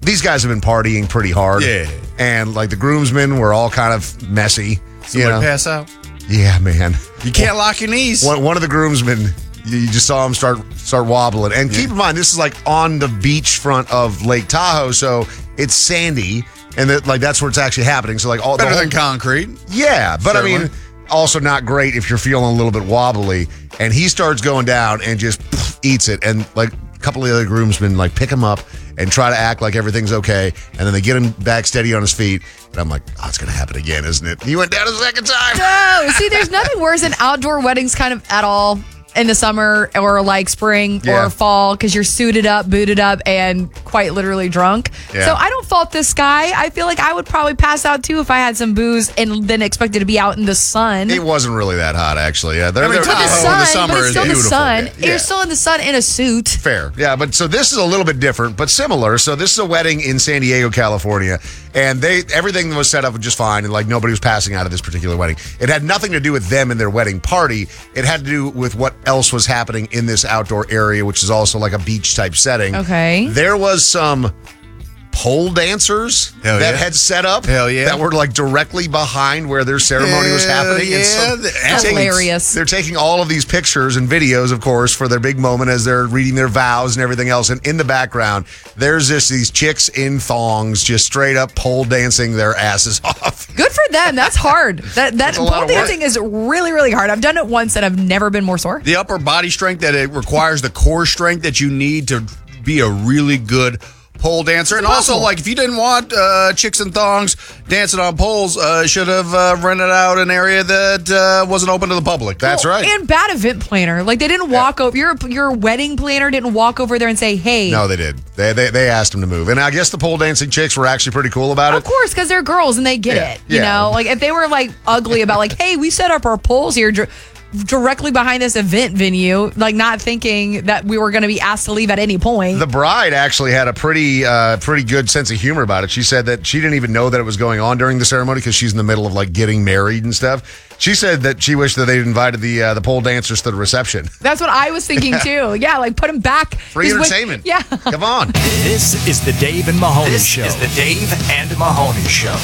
these guys have been partying pretty hard. Yeah. And like the groomsmen were all kind of messy. Somebody pass out? Yeah, man. You can't lock your knees. One of the groomsmen, you just saw him start wobbling. And keep in mind, this is like on the beachfront of Lake Tahoe, so it's sandy, and that's where it's actually happening. So like all better than concrete. Yeah, but Certainly. I mean, also not great if you're feeling a little bit wobbly. And he starts going down and just eats it. And like a couple of the other groomsmen like pick him up and try to act like everything's okay. And then they get him back steady on his feet. And I'm like, oh, it's going to happen again, isn't it? He went down a second time. No, see, there's nothing worse than outdoor weddings kind of at all in the summer or like spring or fall because you're suited up, booted up, and quite literally drunk. Yeah. So I don't fault this guy. I feel like I would probably pass out too if I had some booze and then expected to be out in the sun. It wasn't really that hot, actually. Yeah, Tahoe in the summer but it's is still the beautiful. sun. Yeah. You're still in the sun in a suit. Fair. Yeah, but so this is a little bit different, but similar. So this is a wedding in San Diego, California, and everything was set up just fine, and like nobody was passing out of this particular wedding. It had nothing to do with them and their wedding party. It had to do with what else was happening in this outdoor area, which is also like a beach type setting. Okay. There was some pole dancers had set up that were like directly behind where their ceremony was happening. Yeah. That's hilarious. They're taking all of these pictures and videos, of course, for their big moment as they're reading their vows and everything else. And in the background, there's these chicks in thongs just straight up pole dancing their asses off. Good for them. That's hard. That a lot pole of work. dancing is really, really hard. I've done it once and I've never been more sore. The upper body strength that it requires, the core strength that you need to be a really good pole dancer. And also, like, if you didn't want chicks and thongs dancing on poles, should have rented out an area that wasn't open to the public. That's right. And bad event planner. Like, they didn't walk over, your wedding planner didn't walk over there and say, hey. No, they did. They asked them to move. And I guess the pole dancing chicks were actually pretty cool about it. Of course, because they're girls and they get it. You know, like, if they were, like, ugly about, like, hey, we set up our poles here directly behind this event venue, like not thinking that we were going to be asked to leave at any point. The bride actually had a pretty good sense of humor about it. She said that she didn't even know that it was going on during the ceremony because she's in the middle of like getting married and stuff. She said that she wished that they'd invited the pole dancers to the reception. That's what I was thinking too. Yeah, like put them back. Free entertainment. Yeah. Come on. This is the Dave and Mahoney Show. This is the Dave and Mahoney Show.